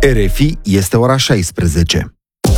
RFI, este ora 16.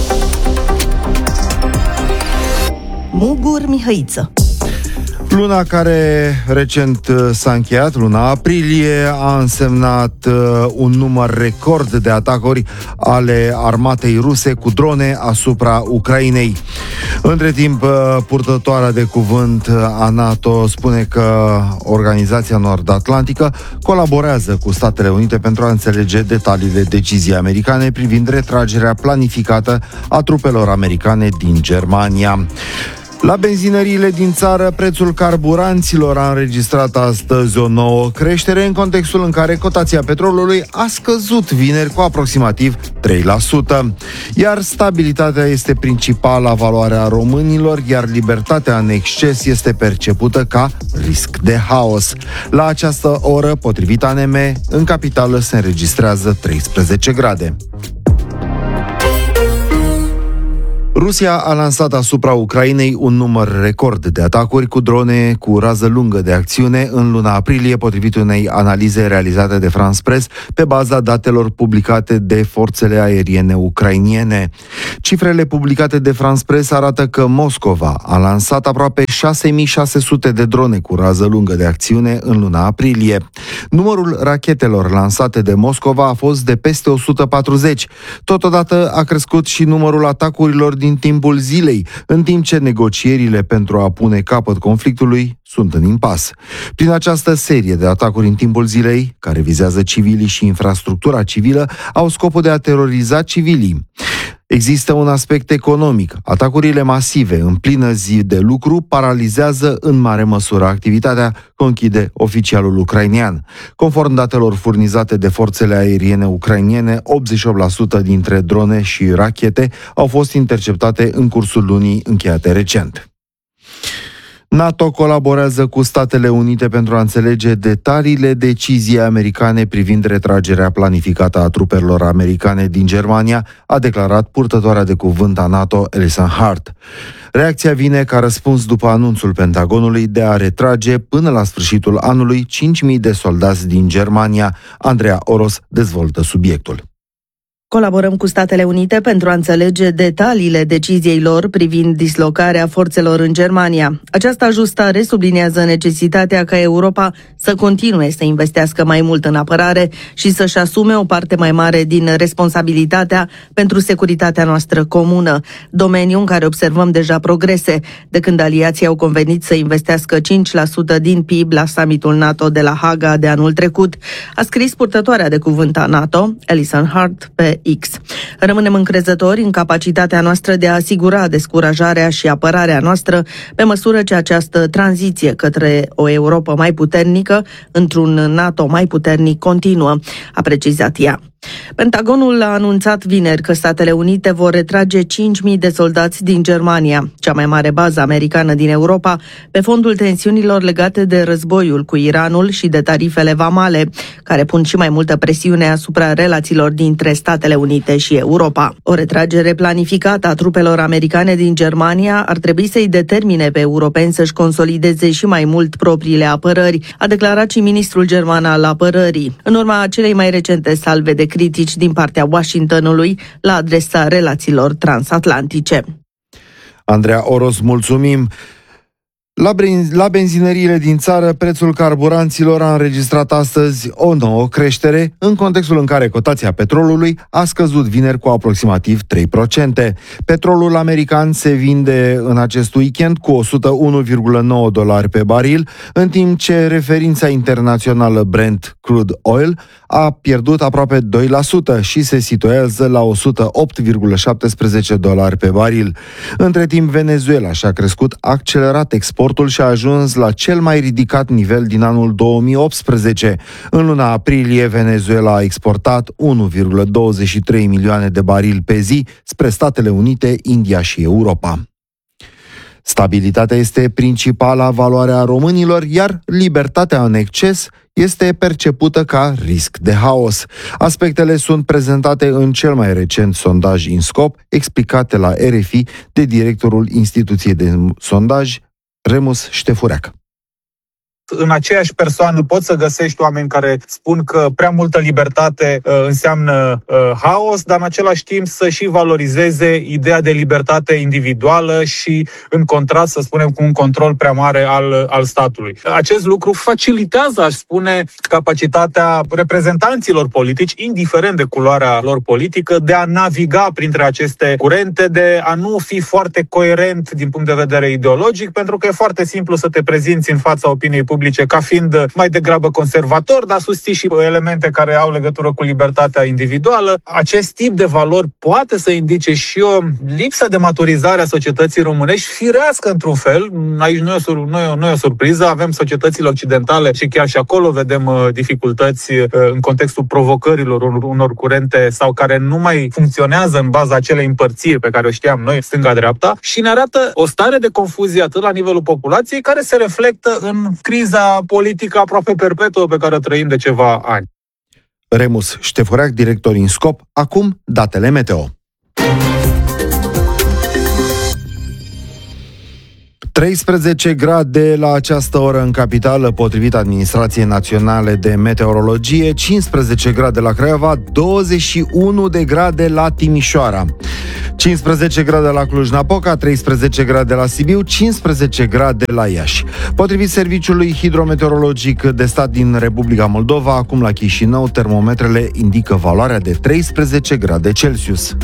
Mugur Mihăiță. Luna care recent s-a încheiat, luna aprilie, a însemnat un număr record de atacuri ale armatei ruse cu drone asupra Ucrainei. Între timp, purtătoarea de cuvânt a NATO spune că Organizația Nord-Atlantică colaborează cu Statele Unite pentru a înțelege detaliile deciziei americane privind retragerea planificată a trupelor americane din Germania. La benzinăriile din țară, prețul carburanților a înregistrat astăzi o nouă creștere în contextul în care cotația petrolului a scăzut vineri cu aproximativ 3%. Iar stabilitatea este principala valoare a românilor, iar libertatea în exces este percepută ca risc de haos. La această oră, potrivit ANM, în capitală se înregistrează 13 grade. Rusia a lansat asupra Ucrainei un număr record de atacuri cu drone cu rază lungă de acțiune în luna aprilie, potrivit unei analize realizate de France Press pe baza datelor publicate de forțele aeriene ucrainiene. Cifrele publicate de France Press arată că Moscova a lansat aproape 6600 de drone cu rază lungă de acțiune în luna aprilie. Numărul rachetelor lansate de Moscova a fost de peste 140. Totodată a crescut și numărul atacurilor din timpul zilei, în timp ce negocierile pentru a pune capăt conflictului sunt în impas. Prin această serie de atacuri în timpul zilei, care vizează civilii și infrastructura civilă, au scopul de a teroriza civilii. Există un aspect economic. Atacurile masive în plină zi de lucru paralizează în mare măsură activitatea, conchide oficialul ucrainean. Conform datelor furnizate de forțele aeriene ucrainiene, 88% dintre drone și rachete au fost interceptate în cursul lunii încheiate recent. NATO colaborează cu Statele Unite pentru a înțelege detaliile deciziei americane privind retragerea planificată a trupelor americane din Germania, a declarat purtătoarea de cuvânt a NATO, Alison Hart. Reacția vine ca răspuns după anunțul Pentagonului de a retrage până la sfârșitul anului 5.000 de soldați din Germania. Andreea Oros dezvoltă subiectul. Colaborăm cu Statele Unite pentru a înțelege detaliile deciziei lor privind dislocarea forțelor în Germania. Această ajustare subliniază necesitatea ca Europa să continue să investească mai mult în apărare și să-și asume o parte mai mare din responsabilitatea pentru securitatea noastră comună, domeniu în care observăm deja progrese, de când aliații au convenit să investească 5% din PIB la summitul NATO de la Haga de anul trecut, a scris purtătoarea de cuvânt a NATO, Alison Hart, pe X. Rămânem încrezători în capacitatea noastră de a asigura descurajarea și apărarea noastră pe măsură ce această tranziție către o Europă mai puternică, într-un NATO mai puternic, continuă, a precizat ea. Pentagonul a anunțat vineri că Statele Unite vor retrage 5.000 de soldați din Germania, cea mai mare bază americană din Europa, pe fondul tensiunilor legate de războiul cu Iranul și de tarifele vamale, care pun și mai multă presiune asupra relațiilor dintre Statele Unite și Europa. O retragere planificată a trupelor americane din Germania ar trebui să-i determine pe europeni să-și consolideze și mai mult propriile apărări, a declarat și ministrul german al apărării, în urma celei mai recente salve de critici din partea Washingtonului la adresa relațiilor transatlantice. Andreea Oros, mulțumim! La benzinăriile din țară, prețul carburanților a înregistrat astăzi o nouă creștere, în contextul în care cotația petrolului a scăzut vineri cu aproximativ 3%. Petrolul american se vinde în acest weekend cu $101,9 pe baril, în timp ce referința internațională Brent Crude Oil a pierdut aproape 2% și se situează la $108,17 pe baril. Între timp, Venezuela și-a crescut accelerat exportul și a ajuns la cel mai ridicat nivel din anul 2018. În luna aprilie, Venezuela a exportat 1,23 milioane de barili pe zi spre Statele Unite, India și Europa. Stabilitatea este principala valoare a românilor, iar libertatea în exces este percepută ca risc de haos. Aspectele sunt prezentate în cel mai recent sondaj INSCOP, explicate la RFI de directorul instituției de sondaj, Remus Ștefureac. În aceeași persoană poți să găsești oameni care spun că prea multă libertate înseamnă haos, dar în același timp să și valorizeze ideea de libertate individuală și în contrast, să spunem, cu un control prea mare al statului. Acest lucru facilitează, aș spune, capacitatea reprezentanților politici, indiferent de culoarea lor politică, de a naviga printre aceste curente, de a nu fi foarte coerent din punct de vedere ideologic, pentru că e foarte simplu să te prezinți în fața opiniei publice ca fiind mai degrabă conservator, dar susții și elemente care au legătură cu libertatea individuală. Acest tip de valori poate să indice și o lipsă de maturizare a societății românești, firească într-un fel. Aici nu e o surpriză, avem societățile occidentale și chiar și acolo vedem dificultăți în contextul provocărilor unor curente sau care nu mai funcționează în baza acelei împărțiri pe care o știam noi, stânga-dreapta, și ne arată o stare de confuzie atât la nivelul populației, care se reflectă în criza politică aproape perpetuă pe care o trăim de ceva ani. Remus Șteforeac, director INSCOP. Acum, datele meteo. 13 grade la această oră în capitală, potrivit Administrației Naționale de Meteorologie, 15 grade la Craiova, 21 de grade la Timișoara, 15 grade la Cluj-Napoca, 13 grade la Sibiu, 15 grade la Iași. Potrivit Serviciului Hidrometeorologic de Stat din Republica Moldova, acum la Chișinău, termometrele indică valoarea de 13 grade Celsius.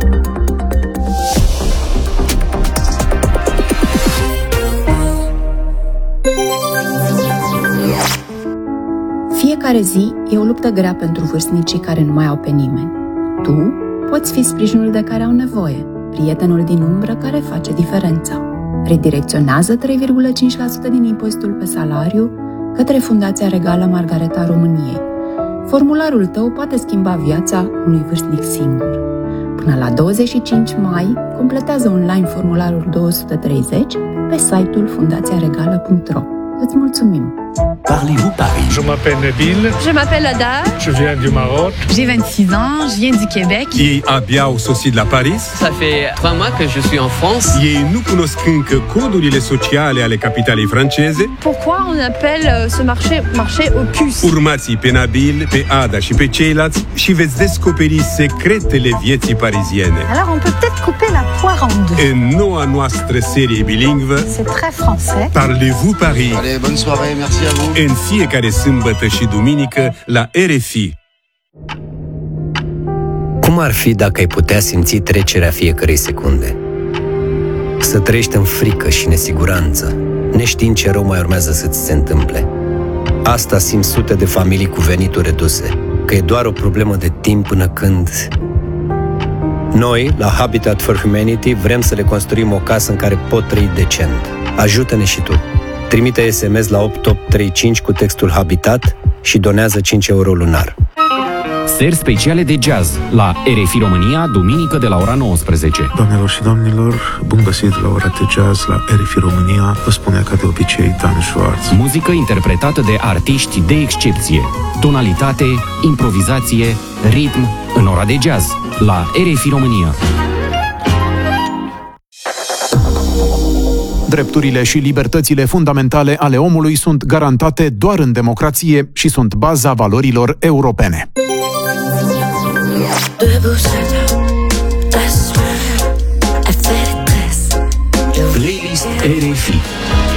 Fiecare zi e o luptă grea pentru vârstnicii care nu mai au pe nimeni. Tu poți fi sprijinul de care au nevoie, prietenul din umbră care face diferența. Redirecționează 3,5% din impozitul pe salariu către Fundația Regală Margareta României. Formularul tău poate schimba viața unui vârstnic singur. Până la 25 mai, completează online formularul 230 pe site-ul fundațiaregală.ro. Îți mulțumim! Parlez-vous Paris? Je m'appelle Nabil. Je m'appelle Ada. Je viens du Maroc. J'ai 26 ans, je viens du Québec. Ei abia au sosit la Paris. Ça fait 3 mois que je suis en France. Ei nu cunosc încă codurile sociale ale capitalei franceze. Pourquoi on appelle ce marché aux puces? Urmați pe Nabil, pe Ada și pe ceilalți și veți descoperi secretele vieții pariziene. Alors on peut peut-être couper la poire en deux. În noua noastră serie bilingvă, C'est très français. Parlez-vous Paris? Allez, bonne soirée, merci à vous. În fiecare sâmbătă și duminică la RFI. Cum ar fi dacă ai putea simți trecerea fiecărei secunde? Să trăiești în frică și nesiguranță, neștiind ce rău mai urmează să-ți se întâmple. Asta simt sute de familii cu venituri reduse, că e doar o problemă de timp până când... Noi, la Habitat for Humanity, vrem să le construim o casă în care pot trăi decent. Ajută-ne și tu! Trimite SMS la 8835 cu textul Habitat și donează 5 euro lunar. Seri speciale de jazz la RFI România, duminică de la ora 19. Doamnelor și domnilor, bun găsit la ora de jazz la RFI România, vă spune ca de obicei Dan Schwartz. Muzică interpretată de artiști de excepție. Tonalitate, improvizație, ritm în ora de jazz la RFI România. Drepturile și libertățile fundamentale ale omului sunt garantate doar în democrație și sunt baza valorilor europene. Playlist RFI.